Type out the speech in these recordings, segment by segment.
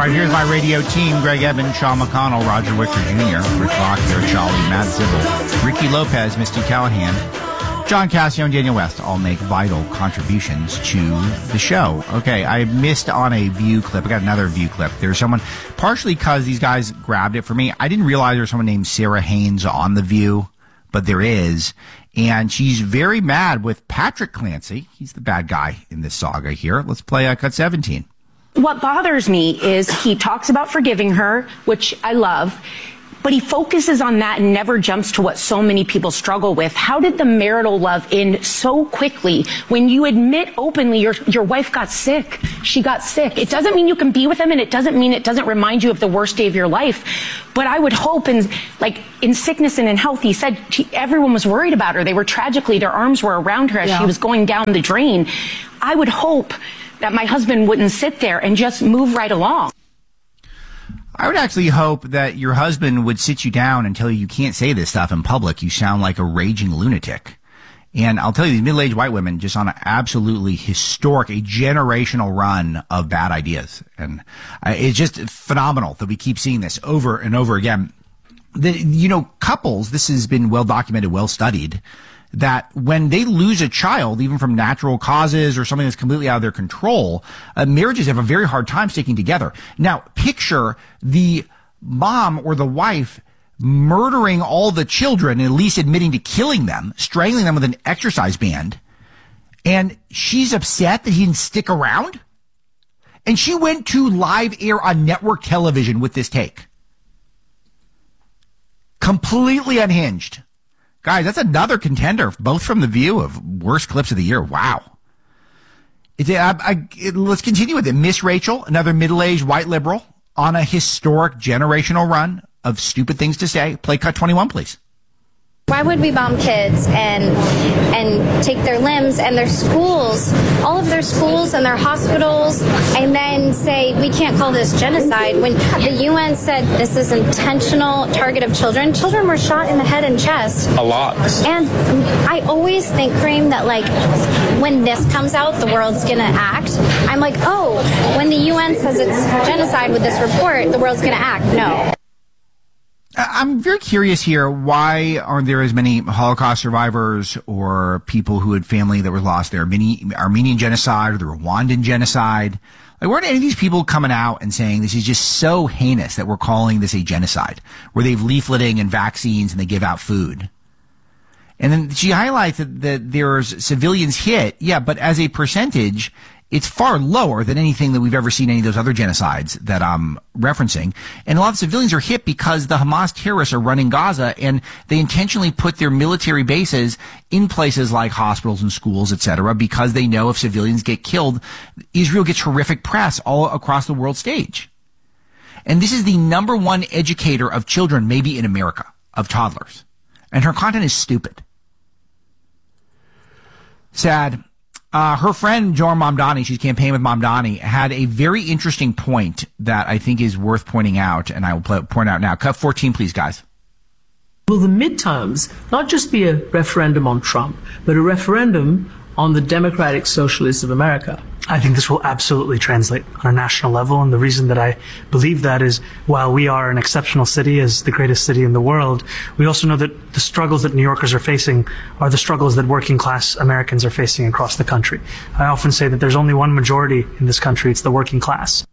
right, here's my radio team. Greg Evans, Sean McConnell, Roger Wicker Jr., Rick Rock, Garrett Charlie, Matt Zibble, Ricky Lopez, Misty Callahan, John Cassio, and Daniel West all make vital contributions to the show. Okay, I missed on a View clip. I got another View clip. There's someone, partially because these guys grabbed it for me. I didn't realize there was someone named Sarah Haynes on The View, but there is. And she's very mad with Patrick Clancy. He's the bad guy in this saga here. Let's play cut 17. What bothers me is he talks about forgiving her, which I love, but he focuses on that and never jumps to what so many people struggle with. How did the marital love end so quickly when you admit openly your wife got sick? She got sick. It doesn't mean you can be with him, and it doesn't mean it doesn't remind you of the worst day of your life. But I would hope in sickness and in health, he said everyone was worried about her. They were tragically, their arms were around her as she was going down the drain. I would hope that my husband wouldn't sit there and just move right along. I would actually hope that your husband would sit you down and tell you can't say this stuff in public. You sound like a raging lunatic. And I'll tell you, these middle-aged white women just on an absolutely historic, a generational run of bad ideas. And it's just phenomenal that we keep seeing this over and over again. Couples, this has been well documented, well studied, that when they lose a child, even from natural causes or something that's completely out of their control, marriages have a very hard time sticking together. Now, picture the mom or the wife murdering all the children and at least admitting to killing them, strangling them with an exercise band, and she's upset that he didn't stick around? And she went to live air on network television with this take. Completely unhinged. Guys, that's another contender, both from The View of worst clips of the year. Wow. Let's continue with it. Miss Rachel, another middle-aged white liberal on a historic generational run of stupid things to say. Play cut 21, please. Why would we bomb kids and take their limbs and their schools, all of their schools and their hospitals, and then say we can't call this genocide when the UN said this is intentional target of children? Children were shot in the head and chest. A lot. And I always think, Kareem, that when this comes out, the world's gonna act. I'm like, oh, when the UN says it's genocide with this report, the world's gonna act. No. I'm very curious here. Why aren't there as many Holocaust survivors or people who had family that were lost there? Many Armenian genocide or the Rwandan genocide. Weren't any of these people coming out and saying this is just so heinous that we're calling this a genocide, where they've leafleting and vaccines and they give out food? And then she highlights that there's civilians hit. Yeah, but as a percentage, it's far lower than anything that we've ever seen any of those other genocides that I'm referencing. And a lot of civilians are hit because the Hamas terrorists are running Gaza, and they intentionally put their military bases in places like hospitals and schools, etc., because they know if civilians get killed, Israel gets horrific press all across the world stage. And this is the number one educator of children, maybe in America, of toddlers. And her content is stupid. Sad. Her friend, Joan Mamdani, she's campaigned with Mamdani, had a very interesting point that I think is worth pointing out, and I will point out now. Cut 14, please, guys. Will the midterms not just be a referendum on Trump, but a referendum on the democratic socialists of America? I think this will absolutely translate on a national level. And the reason that I believe that is, while we are an exceptional city as the greatest city in the world, we also know that the struggles that New Yorkers are facing are the struggles that working class Americans are facing across the country. I often say that there's only one majority in this country. It's the working class.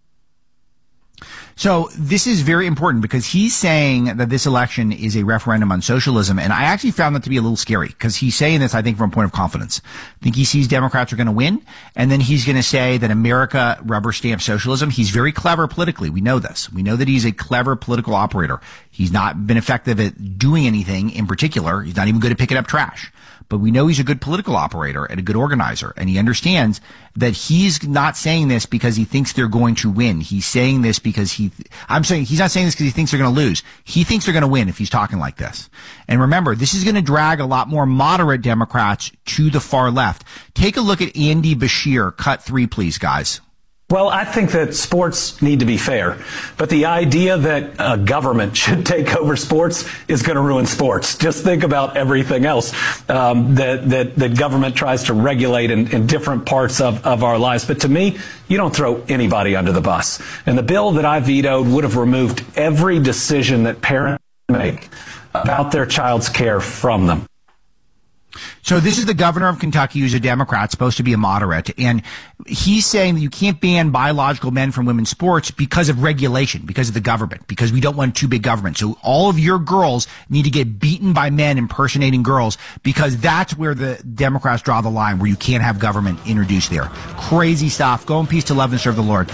So this is very important because he's saying that this election is a referendum on socialism. And I actually found that to be a little scary because he's saying this, I think, from a point of confidence. I think he sees Democrats are going to win. And then he's going to say that America rubber stamps socialism. He's very clever politically. We know this. We know that he's a clever political operator. He's not been effective at doing anything in particular. He's not even good at picking up trash. But we know he's a good political operator and a good organizer. And he understands that he's not saying this because he thinks they're going to win. He's saying this because he's not saying this because he thinks they're going to lose. He thinks they're going to win if he's talking like this. And remember, this is going to drag a lot more moderate Democrats to the far left. Take a look at Andy Bashir. Cut 3, please, guys. Well, I think that sports need to be fair, but the idea that a government should take over sports is going to ruin sports. Just think about everything else that government tries to regulate in different parts of our lives. But to me, you don't throw anybody under the bus. And the bill that I vetoed would have removed every decision that parents make about their child's care from them. So this is the governor of Kentucky, who's a Democrat, supposed to be a moderate, and he's saying that you can't ban biological men from women's sports because of regulation, because of the government, because we don't want too big government. So all of your girls need to get beaten by men impersonating girls, because that's where the Democrats draw the line, where you can't have government introduced there. Crazy stuff. Go in peace to love and serve the Lord.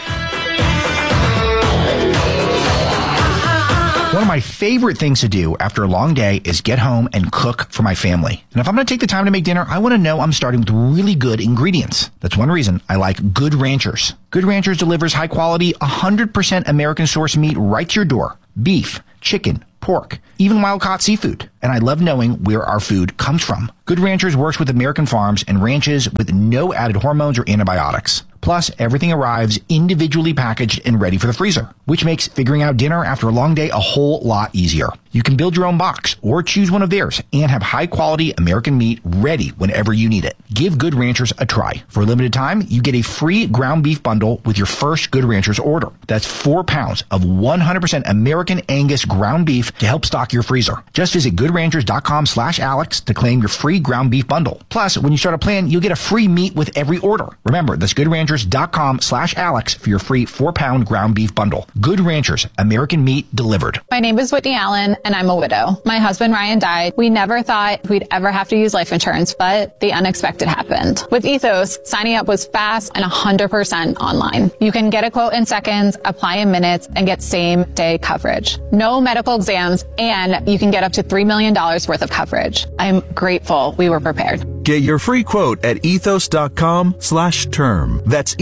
One of my favorite things to do after a long day is get home and cook for my family. And if I'm going to take the time to make dinner, I want to know I'm starting with really good ingredients. That's one reason I like Good Ranchers. Good Ranchers delivers high quality, 100% American source meat right to your door. Beef, chicken, pork, even wild-caught seafood. And I love knowing where our food comes from. Good Ranchers works with American farms and ranches with no added hormones or antibiotics. Plus, everything arrives individually packaged and ready for the freezer, which makes figuring out dinner after a long day a whole lot easier. You can build your own box or choose one of theirs and have high-quality American meat ready whenever you need it. Give Good Ranchers a try. For a limited time, you get a free ground beef bundle with your first Good Ranchers order. That's 4 pounds of 100% American Angus ground beef to help stock your freezer. Just visit goodranchers.com/Alex to claim your free ground beef bundle. Plus, when you start a plan, you'll get a free meat with every order. Remember, that's goodranchers.com/Alex for your free 4-pound ground beef bundle. Good Ranchers, American meat delivered. My name is Whitney Allen, and I'm a widow. My husband Ryan died. We never thought we'd ever have to use life insurance, but the unexpected happened. With Ethos, signing up was fast and 100% online. You can get a quote in seconds, apply in minutes, and get same-day coverage. No medical exams, and you can get up to $3 million worth of coverage. I'm grateful we were prepared. Get your free quote at ethos.com/term. That's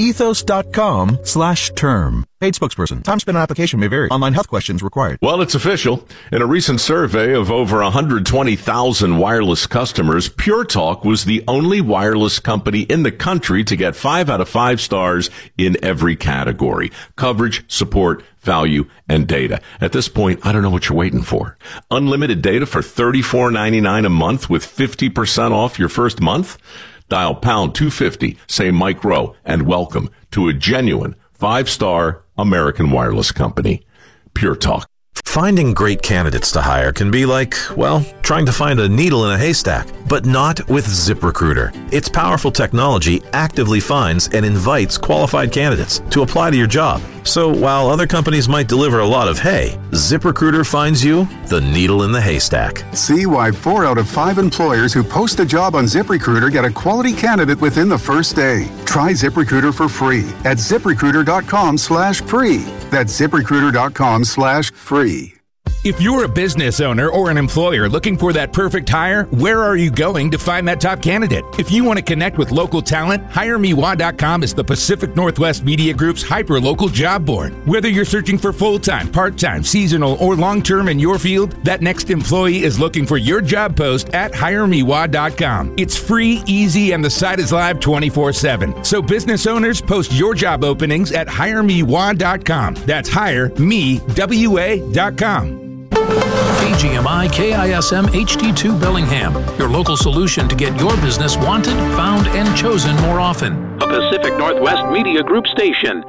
ethos.com/term. Paid spokesperson. Time spent on application may vary. Online health questions required. Well, it's official. In a recent survey of over 120,000 wireless customers, Pure Talk was the only wireless company in the country to get 5 out of 5 stars in every category: coverage, support, value, and data. At this point, I don't know what you're waiting for. Unlimited data for $34.99 a month with 50% off your first month? Dial pound 250, say Mike Rowe, and welcome to a genuine 5-star American wireless company. Pure Talk. Finding great candidates to hire can be like, well, trying to find a needle in a haystack, but not with ZipRecruiter. Its powerful technology actively finds and invites qualified candidates to apply to your job. So while other companies might deliver a lot of hay, ZipRecruiter finds you the needle in the haystack. See why 4 out of 5 employers who post a job on ZipRecruiter get a quality candidate within the first day. Try ZipRecruiter for free at ZipRecruiter.com/free. That's ZipRecruiter.com/free. If you're a business owner or an employer looking for that perfect hire, where are you going to find that top candidate? If you want to connect with local talent, HireMeWa.com is the Pacific Northwest Media Group's hyper-local job board. Whether you're searching for full-time, part-time, seasonal, or long-term in your field, that next employee is looking for your job post at HireMeWa.com. It's free, easy, and the site is live 24/7. So business owners, post your job openings at HireMeWa.com. That's HireMeWA.com. KGMI KISM HD2 Bellingham, your local solution to get your business wanted, found, and chosen more often. A Pacific Northwest Media Group station.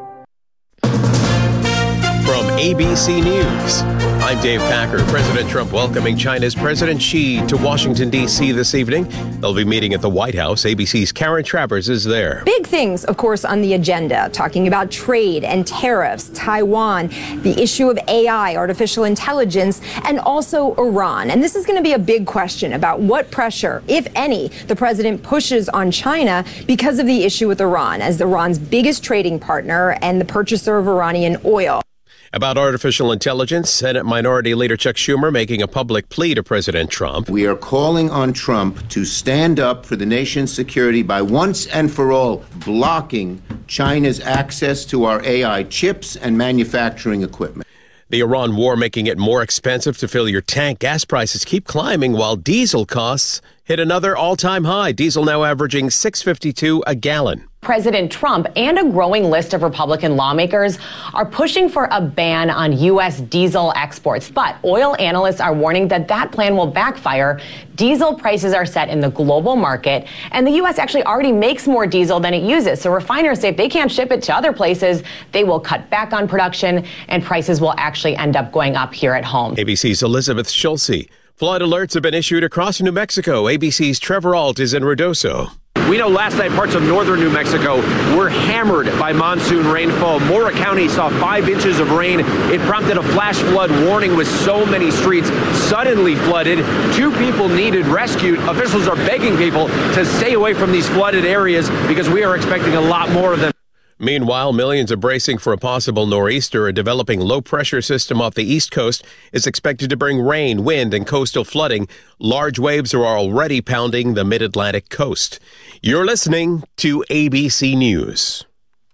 From ABC News, I'm Dave Packer. President Trump welcoming China's President Xi to Washington, D.C. this evening. They'll be meeting at the White House. ABC's Karen Travers is there. Big things, of course, on the agenda, talking about trade and tariffs, Taiwan, the issue of AI, artificial intelligence, and also Iran. And this is going to be a big question about what pressure, if any, the president pushes on China because of the issue with Iran, as Iran's biggest trading partner and the purchaser of Iranian oil. About artificial intelligence, Senate Minority Leader Chuck Schumer making a public plea to President Trump. We are calling on Trump to stand up for the nation's security by once and for all blocking China's access to our AI chips and manufacturing equipment. The Iran war making it more expensive to fill your tank. Gas prices keep climbing while diesel costs hit another all-time high. Diesel now averaging $6.52 a gallon. President Trump and a growing list of Republican lawmakers are pushing for a ban on U.S. diesel exports. But oil analysts are warning that that plan will backfire. Diesel prices are set in the global market, and the U.S. actually already makes more diesel than it uses. So refiners say if they can't ship it to other places, they will cut back on production, and prices will actually end up going up here at home. ABC's Elizabeth Schulze. Flood alerts have been issued across New Mexico. ABC's Trevor Alt is in Ruidoso. We know last night parts of northern New Mexico were hammered by monsoon rainfall. Mora County saw 5 inches of rain. It prompted a flash flood warning with so many streets suddenly flooded. 2 people needed rescued. Officials are begging people to stay away from these flooded areas because we are expecting a lot more of them. Meanwhile, millions are bracing for a possible nor'easter. A developing low-pressure system off the East Coast is expected to bring rain, wind, and coastal flooding. Large waves are already pounding the mid-Atlantic coast. You're listening to ABC News.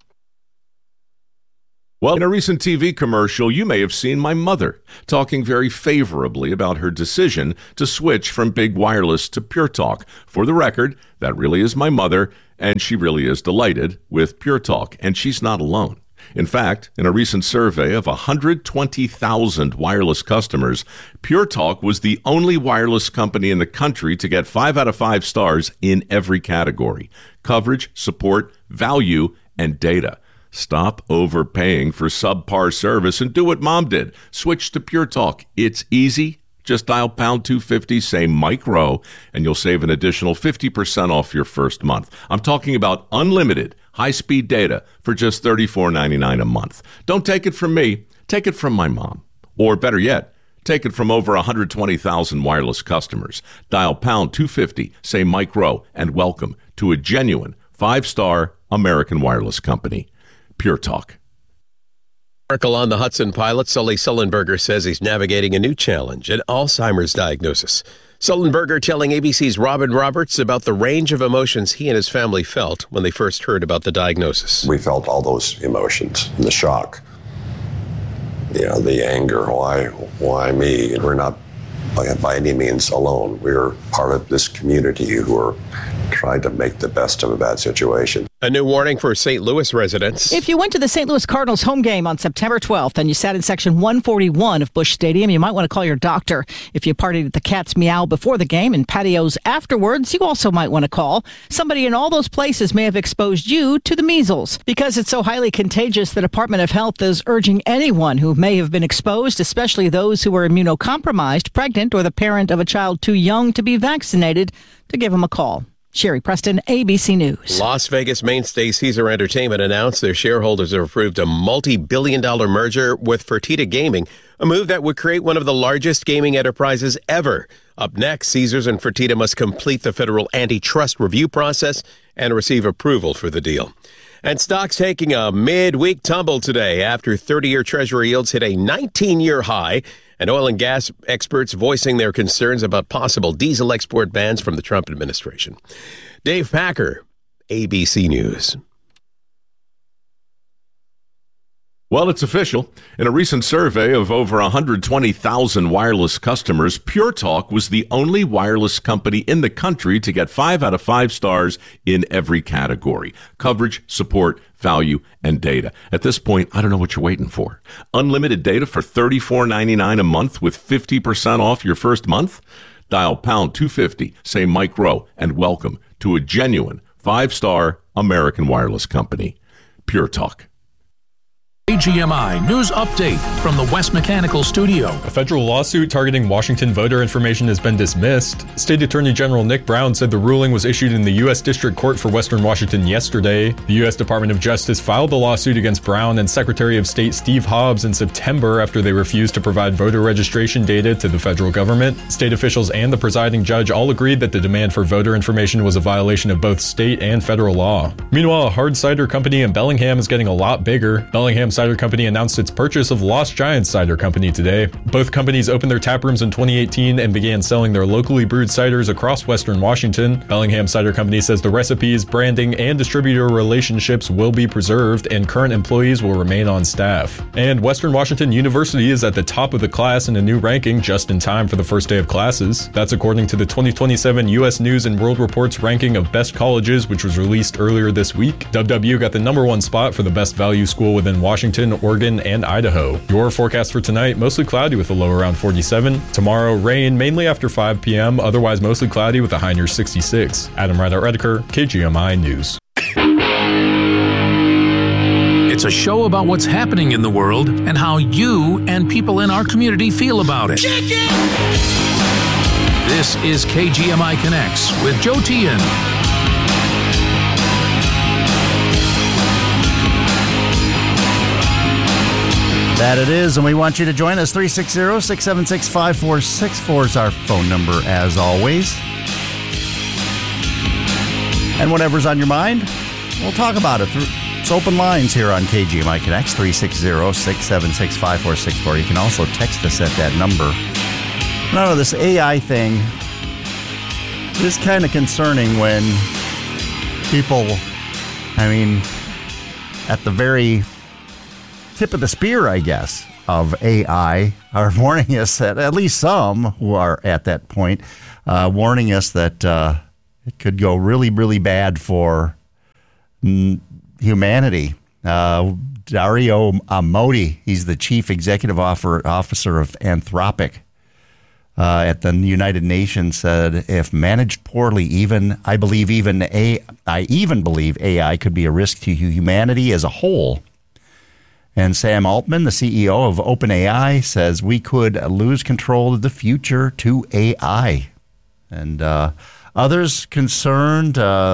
Well, in a recent TV commercial, you may have seen my mother talking very favorably about her decision to switch from big wireless to Pure Talk. For the record, that really is my mother, and she really is delighted with Pure Talk, and she's not alone. In fact, in a recent survey of 120,000 wireless customers, Pure Talk was the only wireless company in the country to get 5 out of 5 stars in every category: coverage, support, value, and data. Stop overpaying for subpar service and do what Mom did. Switch to Pure Talk. It's easy. Just dial pound 250, say Mike Rowe, and you'll save an additional 50% off your first month. I'm talking about unlimited high-speed data for just $34.99 a month. Don't take it from me. Take it from my mom. Or better yet, take it from over 120,000 wireless customers. Dial pound 250, say Mike Rowe, and welcome to a genuine 5-star American wireless company. Pure Talk. Article on the Hudson pilot, Sully Sullenberger, says he's navigating a new challenge, an Alzheimer's diagnosis. Sullenberger telling ABC's Robin Roberts about the range of emotions he and his family felt when they first heard about the diagnosis. We felt all those emotions, the shock, the anger, why me? We're not by any means alone. We're part of this community who are trying to make the best of a bad situation. A new warning for St. Louis residents. If you went to the St. Louis Cardinals home game on September 12th and you sat in section 141 of Busch Stadium, you might want to call your doctor. If you partied at the Cat's Meow before the game and patios afterwards, you also might want to call. Somebody in all those places may have exposed you to the measles. Because it's so highly contagious, the Department of Health is urging anyone who may have been exposed, especially those who were immunocompromised, pregnant, or the parent of a child too young to be vaccinated, to give them a call. Sherry Preston, ABC News. Las Vegas mainstay Caesar Entertainment announced their shareholders have approved a multi-billion-dollar merger with Fertitta Gaming, a move that would create one of the largest gaming enterprises ever. Up next, Caesars and Fertitta must complete the federal antitrust review process and receive approval for the deal. And stocks taking a midweek tumble today after 30-year Treasury yields hit a 19-year high, and oil and gas experts voicing their concerns about possible diesel export bans from the Trump administration. Dave Packer, ABC News. Well, it's official. In a recent survey of over 120,000 wireless customers, Pure Talk was the only wireless company in the country to get 5 out of 5 stars in every category: coverage, support, value, and data. At this point, I don't know what you're waiting for. Unlimited data for $34.99 a month with 50% off your first month? Dial pound 250, say Mike Rowe, and welcome to a genuine 5-star American wireless company. Pure Talk. AGMI News Update from the West Mechanical Studio. A federal lawsuit targeting Washington voter information has been dismissed. State Attorney General Nick Brown said the ruling was issued in the U.S. District Court for Western Washington yesterday. The U.S. Department of Justice filed the lawsuit against Brown and Secretary of State Steve Hobbs in September after they refused to provide voter registration data to the federal government. State officials and the presiding judge all agreed that the demand for voter information was a violation of both state and federal law. Meanwhile, a hard cider company in Bellingham is getting a lot bigger. Bellingham Cider Company announced its purchase of Lost Giants Cider Company today. Both companies opened their tap rooms in 2018 and began selling their locally brewed ciders across Western Washington. Bellingham Cider Company says the recipes, branding, and distributor relationships will be preserved and current employees will remain on staff. And Western Washington University is at the top of the class in a new ranking just in time for the first day of classes. That's according to the 2027 U.S. News and World Report's ranking of best colleges, which was released earlier this week. WW got the number one spot for the best value school within Washington, Oregon, and Idaho. Your forecast for tonight, mostly cloudy with a low around 47. Tomorrow, rain mainly after 5 p.m., otherwise mostly cloudy with a high near 66. Adam Ryder-Redeker, KGMI News. It's a show about what's happening in the world and how you and people in our community feel about it. This is KGMI Connects with Joe Tian. That it is, and we want you to join us. 360-676-5464 is our phone number, as always. And whatever's on your mind, we'll talk about it. It's open lines here on KGMI Connects, 360-676-5464. You can also text us at that number. No, this AI thing is kind of concerning when people, at the very tip of the spear, I guess, of AI are warning us that, at least some who are at that point, warning us that it could go really, really bad for humanity. Dario Amodei, he's the chief executive officer of Anthropic at the United Nations, said if managed poorly, I even believe AI could be a risk to humanity as a whole. And Sam Altman, the CEO of OpenAI, says we could lose control of the future to AI. And others concerned,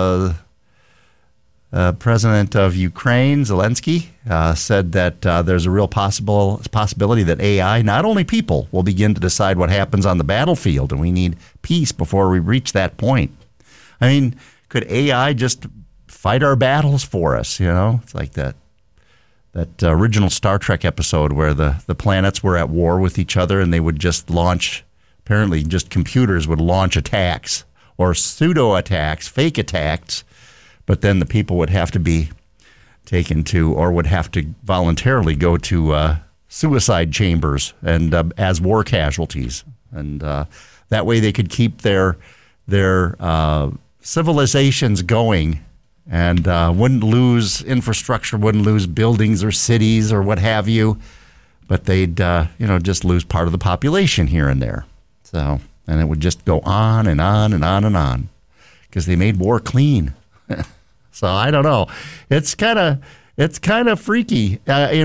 President of Ukraine, Zelensky, said that there's a real possibility that AI, not only people, will begin to decide what happens on the battlefield, and we need peace before we reach that point. Could AI just fight our battles for us? It's like that original Star Trek episode where the planets were at war with each other and they would just launch, apparently just computers would launch attacks or pseudo-attacks, fake attacks, but then the people would have to be taken to or would have to voluntarily go to suicide chambers and as war casualties. And that way they could keep their civilizations going and wouldn't lose infrastructure, wouldn't lose buildings or cities or what have you, but they'd just lose part of the population here and there. So, and it would just go on and on and on and on because they made war clean. So I don't know. It's kind of freaky.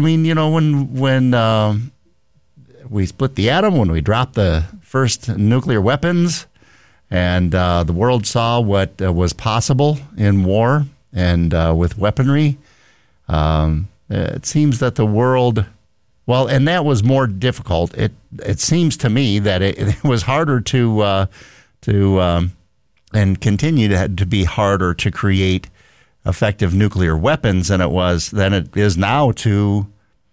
When we split the atom, when we dropped the first nuclear weapons. And the world saw what was possible in war and with weaponry. It seems that the world, and that was more difficult. It seems to me that it was harder to and continue to be harder to create effective nuclear weapons than it is now to,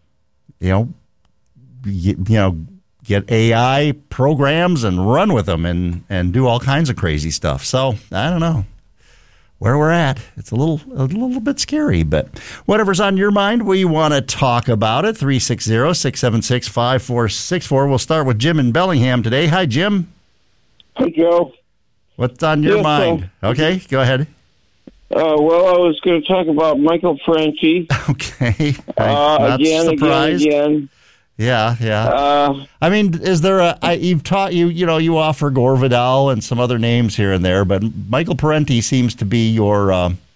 get AI programs and run with them and do all kinds of crazy stuff. So I don't know where we're at. It's a little bit scary, but whatever's on your mind, we want to talk about it. 360-676-5464. We'll start with Jim in Bellingham today. Hi, Jim. Hey, Joe. What's on your mind? Okay, go ahead. I was going to talk about Michael Parenti. Okay. Again. Yeah. Is there you offer Gore Vidal and some other names here and there, but Michael Parenti seems to be your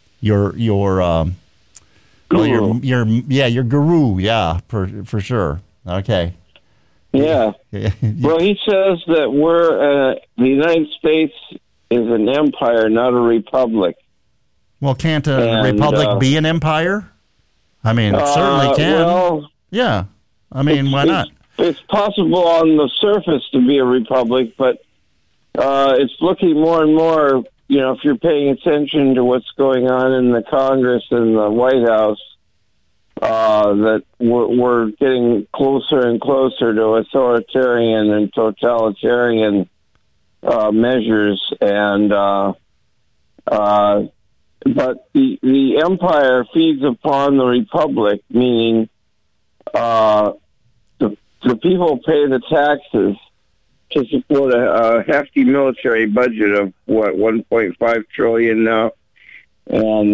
guru. Your guru, for sure. Okay. Yeah. Well, he says that the United States is an empire, not a republic. Well, can't a republic be an empire? It certainly can. Yeah. Why not? It's possible on the surface to be a republic, but it's looking more and more, if you're paying attention to what's going on in the Congress and the White House, that we're getting closer and closer to authoritarian and totalitarian measures, and but the empire feeds upon the republic, meaning the people pay the taxes to support a hefty military budget of $1.5 trillion now, and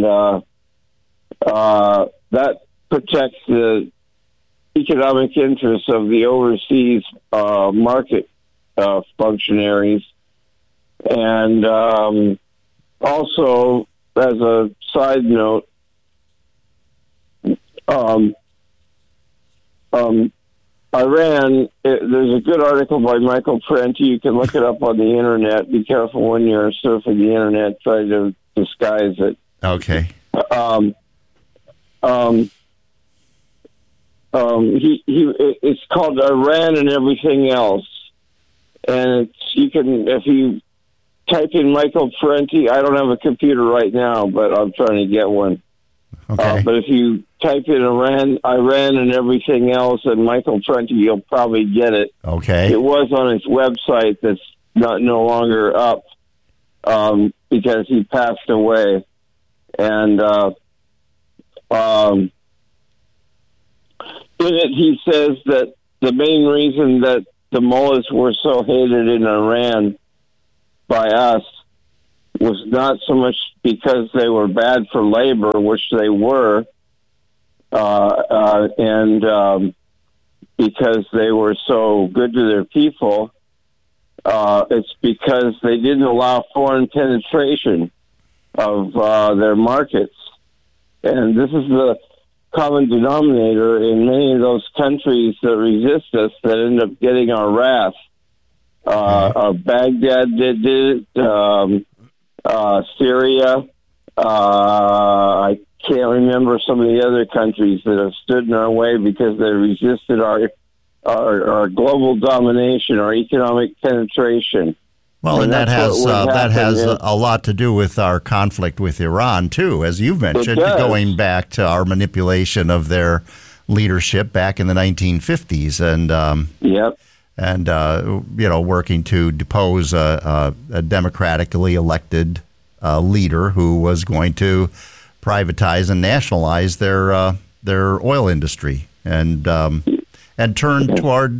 that protects the economic interests of the overseas market functionaries, and also, as a side note, Iran, there's a good article by Michael Prenti. You can look it up on the internet. Be careful when you're surfing the internet. Try to disguise it. Okay. It's called Iran and Everything Else. And if you type in Michael Parenti, I don't have a computer right now, but I'm trying to get one. Okay. But if you type in Iran and Everything Else and Michael Parenti, you'll probably get it. Okay. It was on his website that's no longer up because he passed away. And in it, he says that the main reason that the mullahs were so hated in Iran by us was not so much because they were bad for labor, which they were, and because they were so good to their people. It's because they didn't allow foreign penetration of their markets. And this is the common denominator in many of those countries that resist us that end up getting our wrath. Baghdad did it, Syria. I can't remember some of the other countries that have stood in our way because they resisted our global domination, our economic penetration. Well, and that has a lot to do with our conflict with Iran, too, as you've mentioned, going back to our manipulation of their leadership back in the 1950s, and working to depose a democratically elected leader who was going to privatize and nationalize their oil industry, and turn toward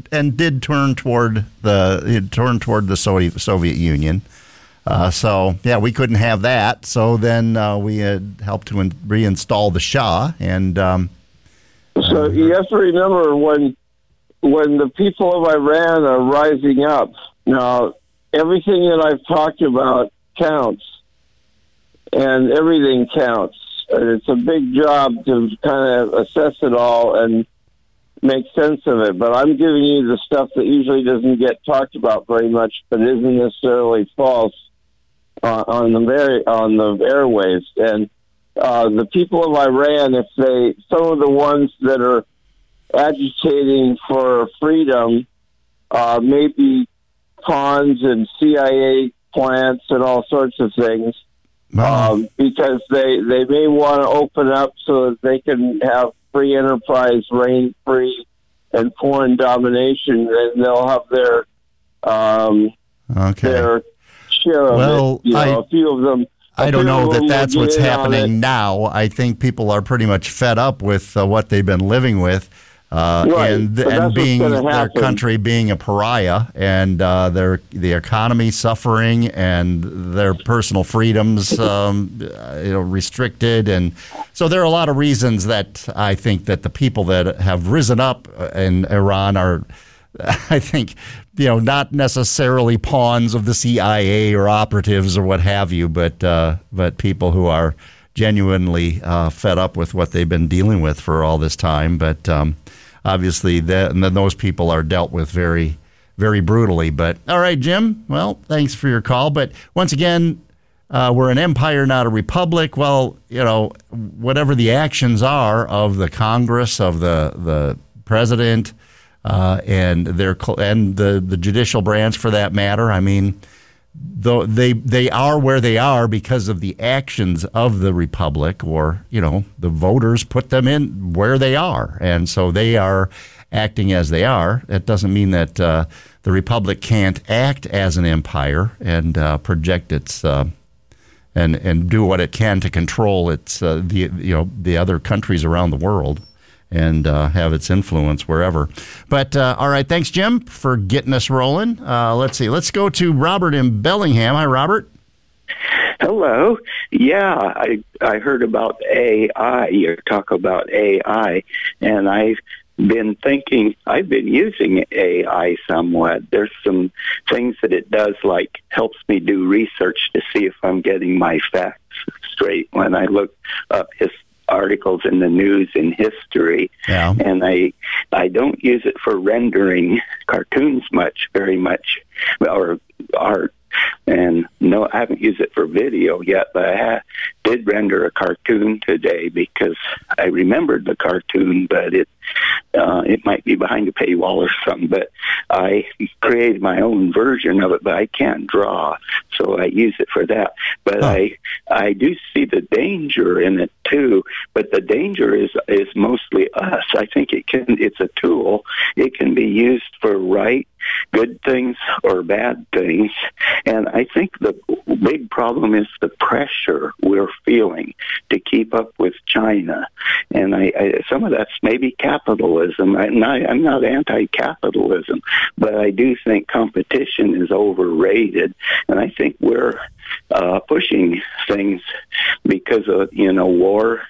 the Soviet Union. We couldn't have that. So then we had helped to reinstall the Shah, and so you have to remember when the people of Iran are rising up. Now, everything that I've talked about counts, and everything counts. And it's a big job to kind of assess it all and make sense of it. But I'm giving you the stuff that usually doesn't get talked about very much, but isn't necessarily false on the airwaves. And the people of Iran, some of the ones that are agitating for freedom, maybe pawns and CIA plants and all sorts of things, because they may want to open up so that they can have free enterprise, reign free, and foreign domination, and they'll have their share of it. A few of them. I don't know that that's what's happening now. I think people are pretty much fed up with what they've been living with, and being their country being a pariah, and the economy suffering, and their personal freedoms restricted, and so there are a lot of reasons that I think that the people that have risen up in Iran are, I think, not necessarily pawns of the CIA or operatives or what have you, but people who are genuinely fed up with what they've been dealing with for all this time. But obviously, those people are dealt with very, very brutally. But all right, Jim. Well, thanks for your call. But once again, we're an empire, not a republic. Well, whatever the actions are of the Congress, of the president, and the judicial branch, for that matter. I mean, though they are where they are because of the actions of the republic, or the voters put them in where they are, and so they are acting as they are. That doesn't mean that the republic can't act as an empire and project its and do what it can to control its the other countries around the world and have its influence wherever. But all right, thanks, Jim, for getting us rolling. Let's see. Let's go to Robert in Bellingham. Hi, Robert. Hello. Yeah, I heard about AI. You talk about AI, and I've been using AI somewhat. There's some things that it does, like helps me do research to see if I'm getting my facts straight when I look up articles in the news and history. Yeah. And I don't use it for rendering cartoons very much, or art. And no, I haven't used it for video yet, but I did render a cartoon today because I remembered the cartoon, but it might be behind a paywall or something. But I created my own version of it, but I can't draw, so I use it for that. But I do see the danger in it too. But the danger is mostly us. I think it's a tool. It can be used for good things or bad things. And I think the big problem is the pressure we're feeling to keep up with China. And some of that's maybe capitalism. I'm not anti-capitalism, but I do think competition is overrated. And I think we're pushing things because of, war